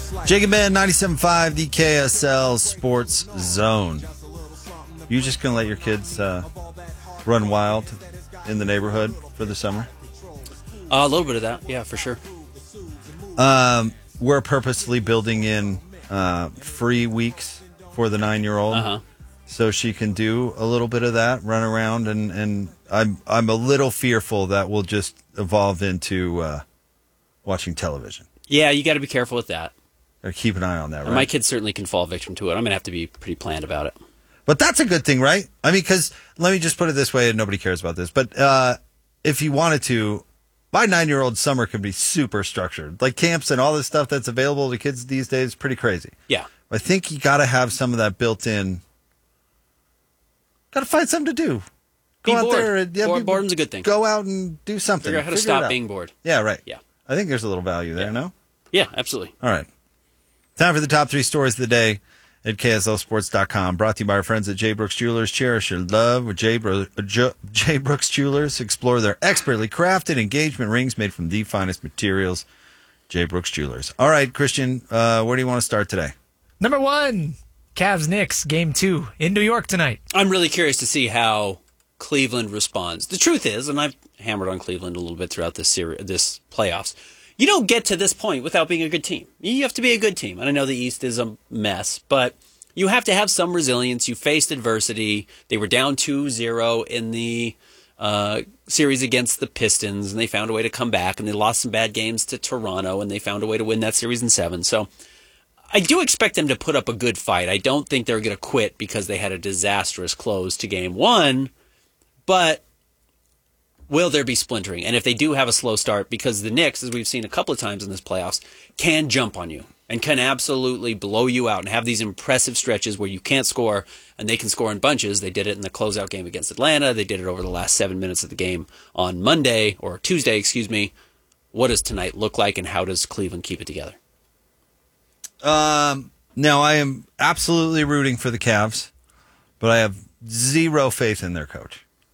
Jacob Ben, 97.5, the KSL Sports Zone. You just going to let your kids run wild in the neighborhood for the summer? A little bit of that, yeah, for sure. We're purposely building in free weeks for the 9-year-old, so she can do a little bit of that, run around, and I'm a little fearful that we'll just evolve into watching television. Yeah, you got to be careful with that. Or keep an eye on that, right? And my kids certainly can fall victim to it. I'm going to have to be pretty planned about it. But that's a good thing, right? I mean, because let me just put it this way, and nobody cares about this, but if you wanted to, my 9-year-old summer could be super structured. Like camps and all this stuff that's available to kids these days is pretty crazy. Yeah. I think you got to have some of that built in. Got to find something to do. Go out there. And, boredom's a good thing. Go out and do something. Figure out how to stop being bored. Yeah, right. Yeah. I think there's a little value there, no? Yeah, absolutely. All right. Time for the top 3 stories of the day at KSLSports.com. Brought to you by our friends at J. Brooks Jewelers. Cherish your love with J. Brooks Jewelers. Explore their expertly crafted engagement rings made from the finest materials. J. Brooks Jewelers. All right, Christian, where do you want to start today? Number 1, Cavs-Knicks, Game 2 in New York tonight. I'm really curious to see how Cleveland responds. The truth is, and I've hammered on Cleveland a little bit throughout this playoffs, you don't get to this point without being a good team. You have to be a good team. And I know the East is a mess, but you have to have some resilience. You faced adversity. They were down 2-0 in the series against the Pistons, and they found a way to come back, and they lost some bad games to Toronto, and they found a way to win that series in 7. So I do expect them to put up a good fight. I don't think they're going to quit because they had a disastrous close to Game 1, but will there be splintering? And if they do have a slow start, because the Knicks, as we've seen a couple of times in this playoffs, can jump on you and can absolutely blow you out and have these impressive stretches where you can't score and they can score in bunches. They did it in the closeout game against Atlanta. They did it over the last 7 minutes of the game on Monday, or Tuesday, excuse me. What does tonight look like, and how does Cleveland keep it together? Now, I am absolutely rooting for the Cavs, but I have zero faith in their coach.